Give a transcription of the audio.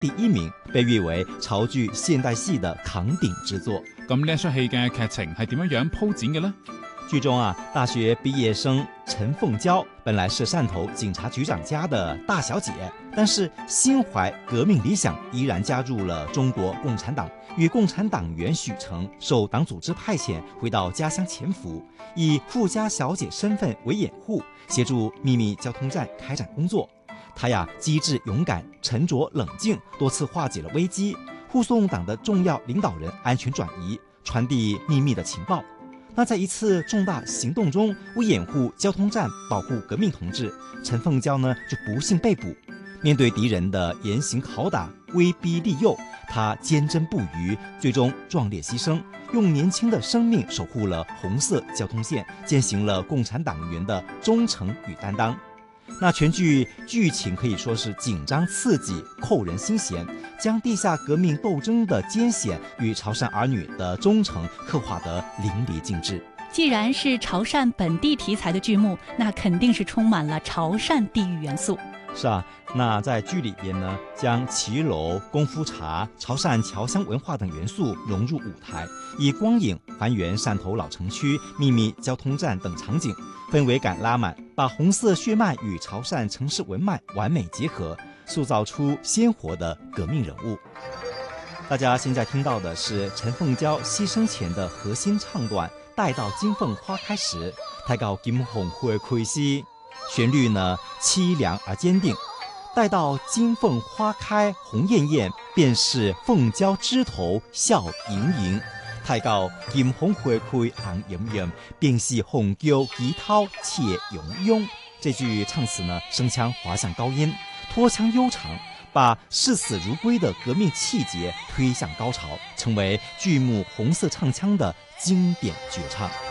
第1名，被誉為潮劇現代戲的扛鼎之作。 咁呢一出戲嘅劇情係點樣鋪展嘅呢？ 劇中大學畢業生陳鳳嬌本來是汕頭警察局長家的大小姐，但是心懷革命理想，依然加入了中國共產黨，與共產黨員許成受黨組織派遣回到家鄉潛伏，以富家小姐身份為掩護，協助秘密交通站開展工作。她機智勇敢，沉着冷靜，多次化解了危機，護送黨的重要領導人安全轉移，傳遞秘密的情報。那在一次重大行動中，為掩護交通站，保護革命同志，陳鳳嬌呢就不幸被捕。面對敵人的嚴刑拷打、威逼利誘，他堅貞不渝，最終壯烈犧牲，用年輕的生命守護了紅色交通線，踐行了共產黨員的忠誠與擔當。那全劇情可以說是緊張刺激，扣人心弦，將地下革命鬥爭的艱險與潮汕兒女的忠誠刻畫得淋漓盡致。 既然是潮汕本地題材的劇目，那肯定是充滿了潮汕地域元素。 是那在劇裏邊呢，將騎樓、功夫茶、潮汕僑鄉文化等元素融入舞台，以光影還原汕頭老城區、秘密交通站等場景，氛圍感拉滿，把紅色血脈與潮汕城市文脈完美結合，塑造出鮮活的革命人物。大家現在聽到的是陳鳳嬌犧牲前的核心唱段《待到金鳳花開時》，待到金鳳花開時，旋律呢凄涼而堅定。待到金鳳花開紅豔豔，便是鳳嬌枝頭笑盈盈。待到金鳳花開紅豔豔，便是鳳嬌枝頭俏雍雍。這句唱詞呢，聲腔滑向高音，拖腔悠長，把視死如歸的革命氣節推向高潮，成為劇目紅色唱腔的經典絕唱。